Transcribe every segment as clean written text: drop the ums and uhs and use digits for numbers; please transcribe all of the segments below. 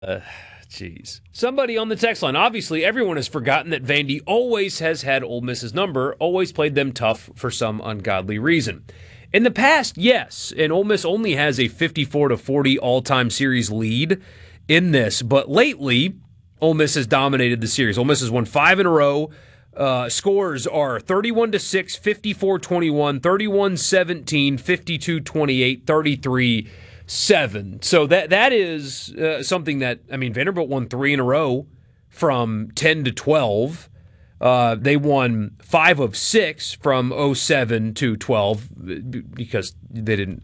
Jeez. Somebody on the text line. Obviously, everyone has forgotten that Vandy always has had Ole Miss's number, always played them tough for some ungodly reason. In the past, yes, and Ole Miss only has a 54-40 all-time series lead in this, but lately, Ole Miss has dominated the series. Ole Miss has won 5 in a row. Scores are 31-6, 54-21, 31-17, 52-28, 33-7. So that is something that, Vanderbilt won 3 in a row from 10-12. They won 5 of 6 from 07 to 12 because they didn't,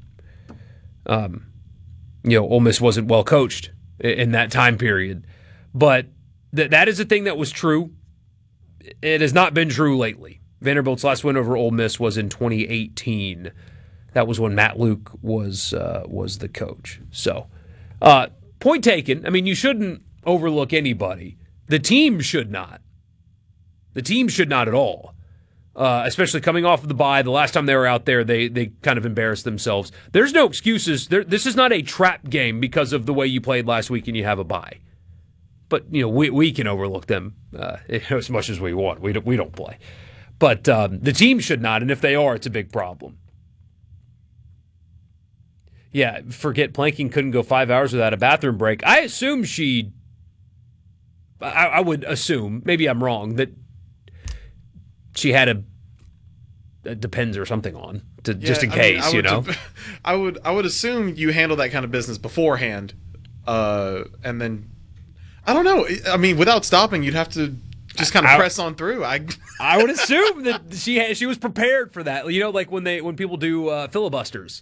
Ole Miss wasn't well coached in that time period. But that is a thing that was true. It has not been true lately. Vanderbilt's last win over Ole Miss was in 2018. That was when Matt Luke was the coach. So, point taken. You shouldn't overlook anybody. The team should not. The team should not at all. Especially coming off of the bye. The last time they were out there, they kind of embarrassed themselves. There's no excuses. This is not a trap game because of the way you played last week and you have a bye. But, we can overlook them as much as we want. We don't play. But the team should not, and if they are, it's a big problem. Yeah, forget planking couldn't go 5 hours without a bathroom break. I assume I would assume, maybe I'm wrong, that she had a Depends or something on, just in case, I would assume you handle that kind of business beforehand, and then I don't know. Without stopping, you'd have to just kind of press on through. I would assume that she was prepared for that. Like when people do filibusters,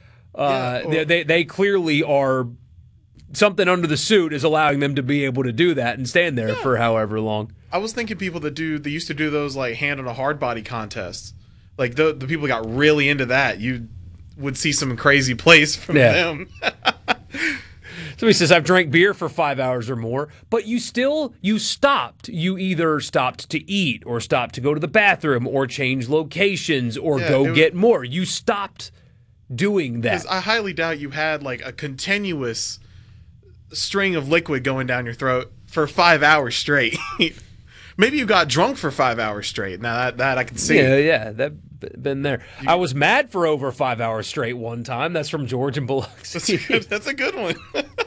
they clearly are. Something under the suit is allowing them to be able to do that and stand there for however long. I was thinking people they used to do those like hand on a hard body contests. Like the people that got really into that, you would see some crazy plays from them. Somebody says, I've drank beer for 5 hours or more, but you stopped. You either stopped to eat or stopped to go to the bathroom or change locations or get more. You stopped doing that. Because I highly doubt you had like a continuous string of liquid going down your throat for 5 hours straight. Maybe you got drunk for 5 hours straight. Now that I can see. Yeah, that been there. I was mad for over 5 hours straight one time. That's from George and Biloxi. That's a good one.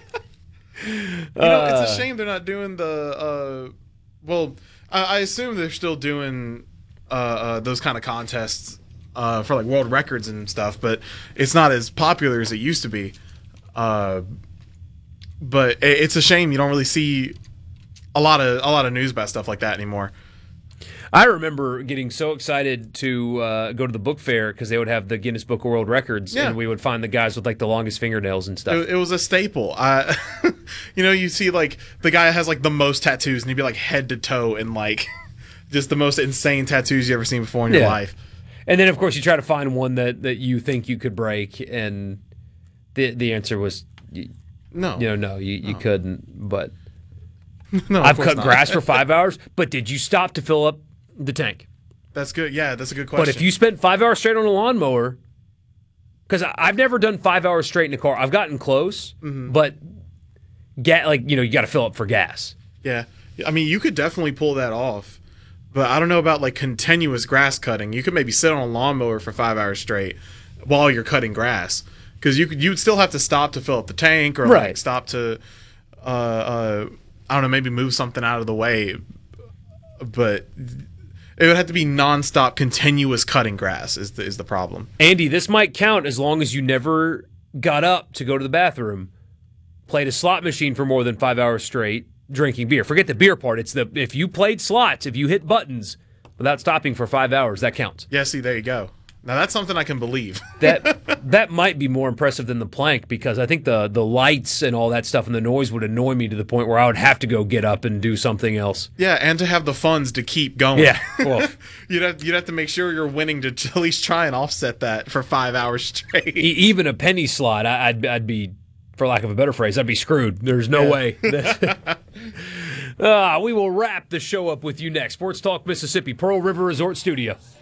It's a shame they're not doing the. I assume they're still doing those kind of contests for like world records and stuff, but it's not as popular as it used to be. But it's a shame you don't really see a lot of news about stuff like that anymore. I remember getting so excited to go to the book fair because they would have the Guinness Book of World Records, and we would find the guys with like the longest fingernails and stuff. It was a staple. You see like the guy that has like the most tattoos, and he'd be like head to toe in like just the most insane tattoos you ever seen before in your life. And then of course you try to find one that you think you could break, and the answer was no. You couldn't. But no, I've cut grass for 5 hours. But did you stop to fill up the tank? That's good. Yeah, that's a good question. But if you spent 5 hours straight on a lawnmower, because I've never done 5 hours straight in a car. I've gotten close, but you got to fill up for gas. Yeah, you could definitely pull that off, but I don't know about like continuous grass cutting. You could maybe sit on a lawnmower for 5 hours straight while you're cutting grass, because you'd still have to stop to fill up the tank or like stop to, I don't know, maybe move something out of the way, but. It would have to be nonstop, continuous cutting grass is the problem. Andy, this might count as long as you never got up to go to the bathroom, played a slot machine for more than 5 hours straight, drinking beer. Forget the beer part. It's if you played slots, if you hit buttons without stopping for 5 hours, that counts. Yeah, see, there you go. Now that's something I can believe. that might be more impressive than the plank, because I think the lights and all that stuff and the noise would annoy me to the point where I would have to go get up and do something else. Yeah, and to have the funds to keep going. Yeah, well, you'd have to make sure you're winning to at least try and offset that for 5 hours straight. Even a penny slot, I'd be, for lack of a better phrase, I'd be screwed. There's no way. We will wrap the show up with you next. Sports Talk Mississippi, Pearl River Resort Studio.